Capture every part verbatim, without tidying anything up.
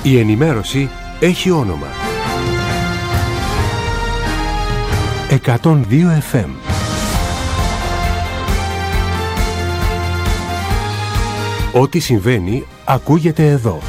Η ενημέρωση έχει όνομα. εκατόν δύο εφ εμ. Ό,τι συμβαίνει ακούγεται εδώ.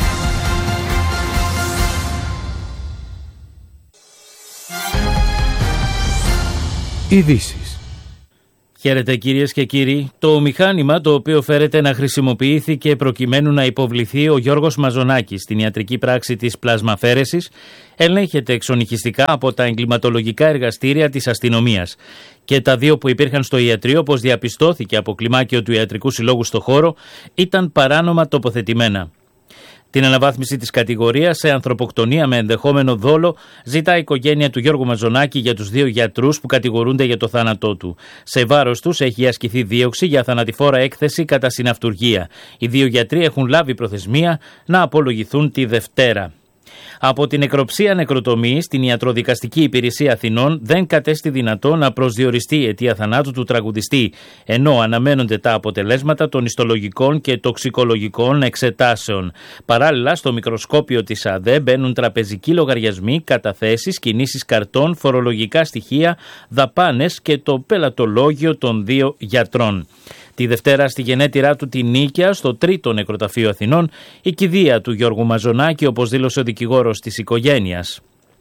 Ειδήσεις. Χαίρετε κυρίες και κύριοι. Το μηχάνημα το οποίο φέρεται να χρησιμοποιήθηκε προκειμένου να υποβληθεί ο Γιώργος Μαζονάκης στην ιατρική πράξη της πλασμαφέρεσης ελέγχεται εξονυχιστικά από τα εγκληματολογικά εργαστήρια της αστυνομίας. Και τα δύο που υπήρχαν στο ιατρείο, όπως διαπιστώθηκε από κλιμάκιο του Ιατρικού Συλλόγου στο χώρο, ήταν παράνομα τοποθετημένα. Την αναβάθμιση της κατηγορίας σε ανθρωποκτονία με ενδεχόμενο δόλο ζητά η οικογένεια του Γιώργου Μαζονάκη για τους δύο γιατρούς που κατηγορούνται για το θάνατό του. Σε βάρος τους έχει ασκηθεί δίωξη για θανατηφόρα έκθεση κατά συναυτουργία. Οι δύο γιατροί έχουν λάβει προθεσμία να απολογηθούν τη Δευτέρα. Από την νεκροψία νεκροτομή στην Ιατροδικαστική Υπηρεσία Αθηνών δεν κατέστη δυνατό να προσδιοριστεί η αιτία θανάτου του τραγουδιστή, ενώ αναμένονται τα αποτελέσματα των ιστολογικών και τοξικολογικών εξετάσεων. Παράλληλα, στο μικροσκόπιο της ΑΔΕ μπαίνουν τραπεζικοί λογαριασμοί, καταθέσεις, κινήσεις καρτών, φορολογικά στοιχεία, δαπάνες και το πελατολόγιο των δύο γιατρών. Τη Δευτέρα στη γενέτειρά του τη Νίκαια, στο τρίτο νεκροταφείο Αθηνών, η κηδεία του Γιώργου Μαζονάκη, όπως δήλωσε ο δικηγόρος της οικογένειας.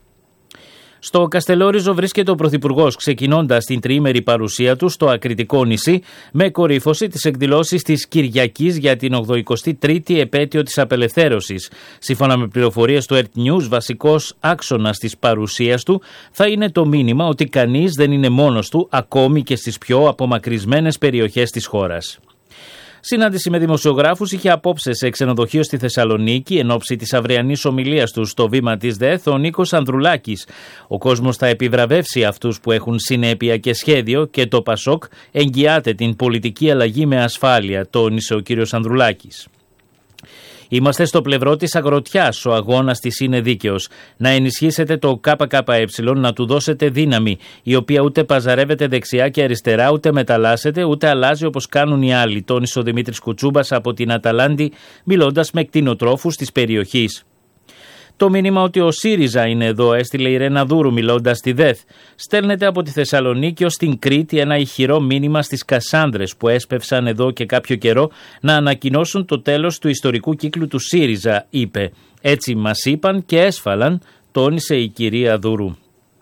Στο Καστελόριζο βρίσκεται ο Πρωθυπουργός, ξεκινώντας την τριήμερη παρουσία του στο Ακριτικό νησί, με κορύφωση τις εκδηλώσεις της Κυριακής για την ογδοηκοστή τρίτη επέτειο της απελευθέρωσης. Σύμφωνα με πληροφορίες του Earth News, βασικός άξονας της παρουσίας του θα είναι το μήνυμα ότι κανείς δεν είναι μόνος του, ακόμη και στις πιο απομακρυσμένες περιοχές της χώρας. Συνάντηση με δημοσιογράφους είχε απόψε σε ξενοδοχείο στη Θεσσαλονίκη εν ώψη της αυριανής ομιλίας του στο βήμα της ΔΕΘ ο Νίκος Ανδρουλάκης. Ο κόσμος θα επιβραβεύσει αυτούς που έχουν συνέπεια και σχέδιο και το ΠΑΣΟΚ εγγυάται την πολιτική αλλαγή με ασφάλεια, τόνισε ο κύριος Ανδρουλάκης. Είμαστε στο πλευρό της αγροτιάς, ο αγώνας της είναι δίκαιος. Να ενισχύσετε το ΚΚΕ, να του δώσετε δύναμη, η οποία ούτε παζαρεύεται δεξιά και αριστερά, ούτε μεταλλάσσεται, ούτε αλλάζει όπως κάνουν οι άλλοι, τόνισε ο Δημήτρης Κουτσούμπας από την Αταλάντη, μιλώντας με κτηνοτρόφους της περιοχής. Το μήνυμα ότι ο ΣΥΡΙΖΑ είναι εδώ, έστειλε η Ρένα Δούρου μιλώντας στη ΔΕΘ. Στέλνεται από τη Θεσσαλονίκη ως την Κρήτη ένα ηχηρό μήνυμα στις Κασάνδρες που έσπευσαν εδώ και κάποιο καιρό να ανακοινώσουν το τέλος του ιστορικού κύκλου του ΣΥΡΙΖΑ, είπε. Έτσι μας είπαν και έσφαλαν, τόνισε η κυρία Δούρου.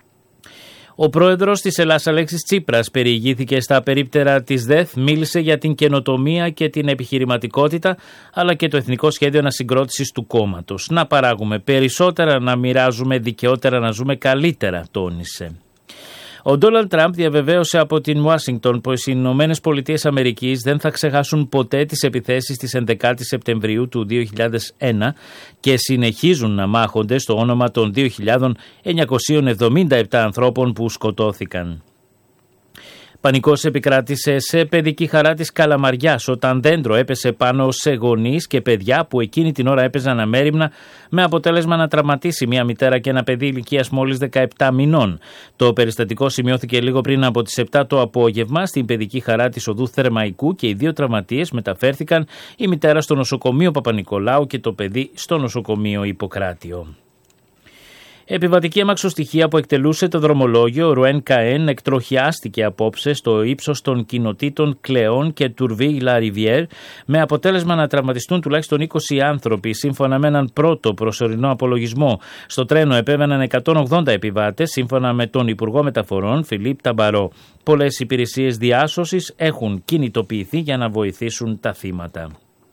Ο πρόεδρος της Ελλάς Αλέξης Τσίπρας περιηγήθηκε στα περίπτερα της ΔΕΘ, μίλησε για την καινοτομία και την επιχειρηματικότητα, αλλά και το εθνικό σχέδιο ανασυγκρότησης του κόμματος. Να παράγουμε περισσότερα, να μοιράζουμε δικαιότερα, να ζούμε καλύτερα, τόνισε. Ο Ντόναλντ Τραμπ διαβεβαίωσε από την Ουάσιγκτον πως οι Ηνωμένες Πολιτείες Αμερικής δεν θα ξεχάσουν ποτέ τις επιθέσεις της ενδεκάτης Σεπτεμβρίου του δύο χιλιάδες ένα και συνεχίζουν να μάχονται στο όνομα των δύο χιλιάδες εννιακόσιων εβδομήντα επτά ανθρώπων που σκοτώθηκαν. Πανικός επικράτησε σε παιδική χαρά της Καλαμαριάς όταν δέντρο έπεσε πάνω σε γονείς και παιδιά που εκείνη την ώρα έπαιζαν αμέριμνα, με αποτέλεσμα να τραυματίσει μια μητέρα και ένα παιδί ηλικίας μόλις δεκαεπτά μηνών. Το περιστατικό σημειώθηκε λίγο πριν από τις επτά το απόγευμα στην παιδική χαρά της οδού Θερμαϊκού και οι δύο τραυματίες μεταφέρθηκαν, η μητέρα στο νοσοκομείο Παπα-Νικολάου και το παιδί στο νοσοκομείο Ιπποκράτιο. Επιβατική αμαξοστοιχεία που εκτελούσε το δρομολόγιο Ρουέν Καέν εκτροχιάστηκε απόψε στο ύψος των κοινοτήτων Κλεόν και Τουρβί Λα Ριβιέρ, με αποτέλεσμα να τραυματιστούν τουλάχιστον είκοσι άνθρωποι, σύμφωνα με έναν πρώτο προσωρινό απολογισμό. Στο τρένο επέβαιναν εκατόν ογδόντα επιβάτες, σύμφωνα με τον Υπουργό Μεταφορών Φιλίπ Ταμπαρό. Πολλές υπηρεσίες διάσωσης έχουν κινητοποιηθεί για να βοηθήσουν τα θύματα.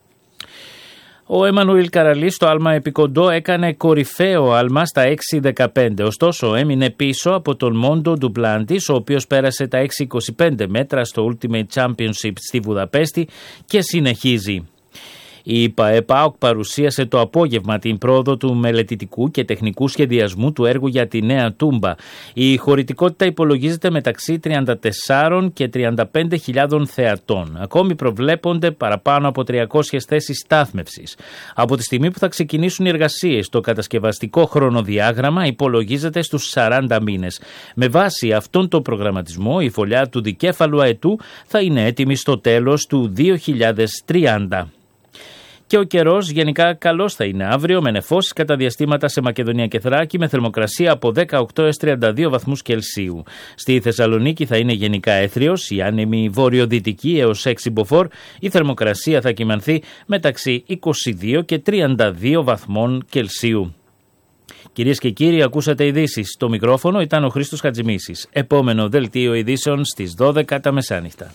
Ο Εμμανουήλ Καραλής στο άλμα επικοντό έκανε κορυφαίο άλμα στα έξι δεκαπέντε, ωστόσο έμεινε πίσω από τον Μόντο Ντουπλάντης, ο οποίος πέρασε τα έξι είκοσι πέντε μέτρα στο Ultimate Championship στη Βουδαπέστη και συνεχίζει. Η ΠΑΕΠΑΟΚ παρουσίασε το απόγευμα την πρόοδο του μελετητικού και τεχνικού σχεδιασμού του έργου για τη Νέα Τούμπα. Η χωρητικότητα υπολογίζεται μεταξύ τριάντα τεσσάρων και τριάντα πέντε χιλιάδων θεατών. Ακόμη προβλέπονται παραπάνω από τριακόσιες θέσεις στάθμευσης. Από τη στιγμή που θα ξεκινήσουν οι εργασίες, το κατασκευαστικό χρονοδιάγραμμα υπολογίζεται στους σαράντα μήνες. Με βάση αυτόν τον προγραμματισμό, η φωλιά του δικέφαλου αετού θα είναι έτοιμη στο τέλος του δύο χιλιάδες τριάντα. Και ο καιρός γενικά καλός θα είναι αύριο, με νεφώσεις κατά διαστήματα σε Μακεδονία και Θράκη, με θερμοκρασία από δεκαοκτώ έως τριάντα δύο βαθμούς Κελσίου. Στη Θεσσαλονίκη θα είναι γενικά έθριος, η άνεμη βορειοδυτική έως έξι μποφόρ. Η θερμοκρασία θα κυμανθεί μεταξύ είκοσι δύο και τριάντα δύο βαθμών Κελσίου. Κυρίες και κύριοι, ακούσατε ειδήσεις. Στο μικρόφωνο ήταν ο Χρήστος Χατζημίσης. Επόμενο δελτίο ειδήσεων στις δώδεκα τα μεσάνυχτα.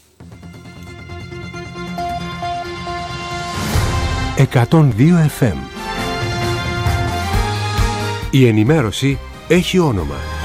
εκατόν δύο εφ εμ. Η ενημέρωση έχει όνομα.